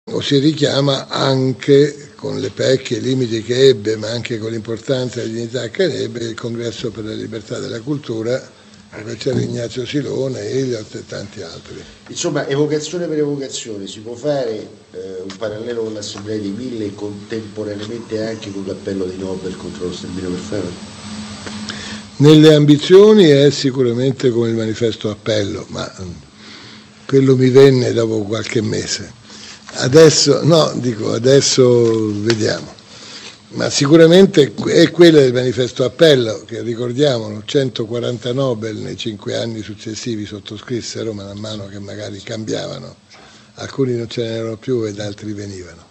o si richiama anche con le pecche e i limiti che ebbe, ma anche con l'importanza e la dignità che ebbe, il Congresso per la Libertà della Cultura, dove c'era Ignazio Silone, Eliot e tanti altri. Insomma, evocazione per evocazione, si può fare un parallelo con l'Assemblea di Mille e contemporaneamente anche con l'appello di Nobel contro lo sterminio per fame? Nelle ambizioni è sicuramente come il manifesto appello, ma quello mi venne dopo qualche mese. Adesso vediamo. Ma sicuramente è quella del manifesto appello, che ricordiamolo, 140 Nobel nei 5 anni successivi sottoscrissero, man mano che magari cambiavano, alcuni non ce n'erano più ed altri venivano.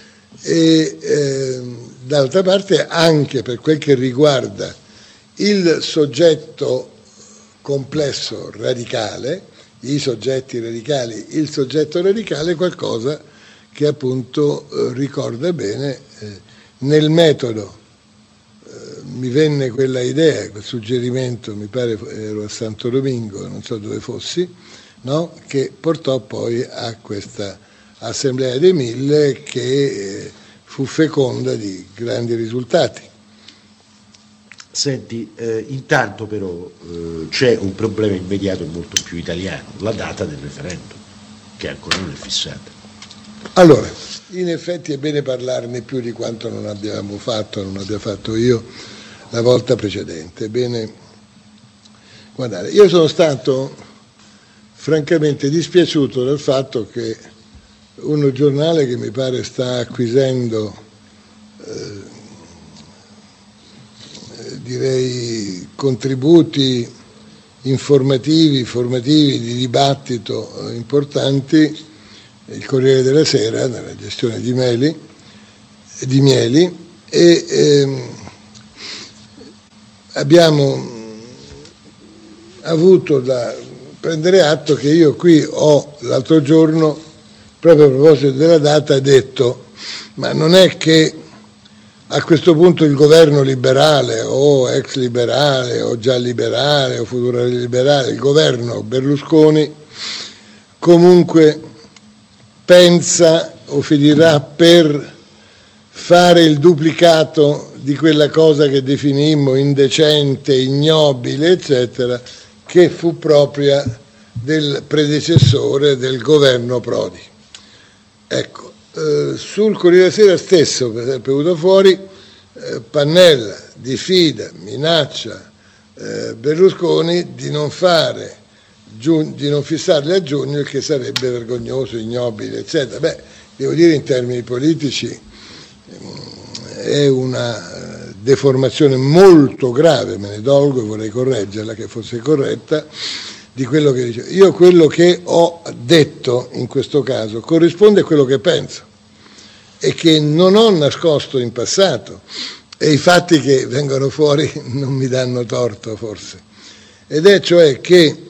E d'altra parte anche per quel che riguarda il soggetto complesso radicale, i soggetti radicali, il soggetto radicale è qualcosa che appunto ricorda bene. Nel metodo mi venne quella idea, quel suggerimento, mi pare ero a Santo Domingo, non so dove fossi, no? Che portò poi a questa Assemblea dei Mille che fu feconda di grandi risultati. Senti, intanto però c'è un problema immediato e molto più italiano, la data del referendum, che ancora non è fissata. Allora, in effetti è bene parlarne più di quanto non abbia fatto io la volta precedente. Bene, guardate, io sono stato francamente dispiaciuto dal fatto che un giornale che mi pare sta acquisendo direi contributi informativi, formativi, di dibattito importanti, il Corriere della Sera, nella gestione di Mieli, e abbiamo avuto da prendere atto che io qui ho l'altro giorno, proprio a proposito della data, detto: ma non è che a questo punto il governo liberale o ex liberale o già liberale o futuro liberale, il governo Berlusconi comunque pensa o finirà per fare il duplicato di quella cosa che definimmo indecente, ignobile, eccetera, che fu propria del predecessore del governo Prodi. Ecco, sul Corriere della Sera stesso, per esempio, è venuto fuori Pannella diffida, minaccia Berlusconi di non fissarli a giugno, il che sarebbe vergognoso, ignobile, eccetera. Beh, devo dire, in termini politici è una deformazione molto grave, me ne dolgo e vorrei correggerla, che fosse corretta, di quello che dicevo. Io quello che ho detto in questo caso corrisponde a quello che penso e che non ho nascosto in passato, e i fatti che vengono fuori non mi danno torto forse, ed è cioè che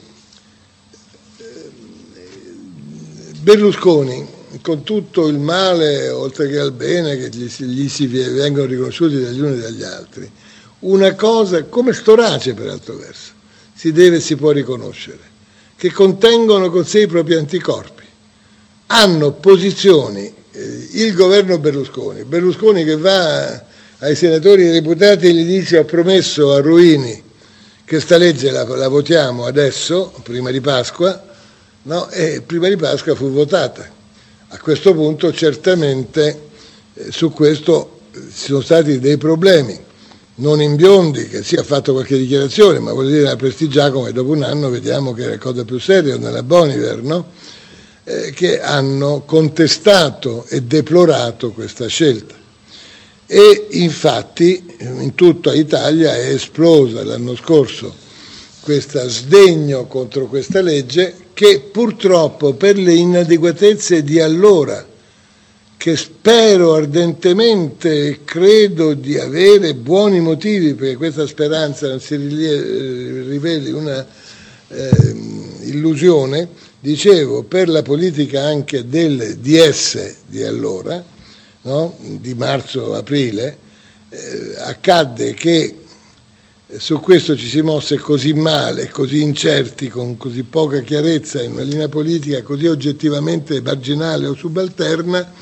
Berlusconi, con tutto il male oltre che al bene che gli si vengono riconosciuti dagli uni e dagli altri, una cosa come Storace per altro verso si può riconoscere, che contengono con sé i propri anticorpi, hanno posizioni, il governo Berlusconi che va ai senatori e ai deputati e gli dice: ho promesso a Ruini che sta legge la votiamo adesso, prima di Pasqua, no? E prima di Pasqua fu votata. A questo punto certamente su questo ci sono stati dei problemi, non in Biondi, che sì ha fatto qualche dichiarazione, ma voglio dire a Prestigiacomo, e dopo un anno vediamo che è la cosa più seria, nella Boniver, no? Che hanno contestato e deplorato questa scelta. E infatti in tutta Italia è esplosa l'anno scorso questo sdegno contro questa legge, che purtroppo per le inadeguatezze di allora, che spero ardentemente e credo di avere buoni motivi perché questa speranza non si riveli una illusione, dicevo, per la politica anche del DS di allora, no? Di marzo-aprile, accadde che su questo ci si mosse così male, così incerti, con così poca chiarezza, in una linea politica così oggettivamente marginale o subalterna,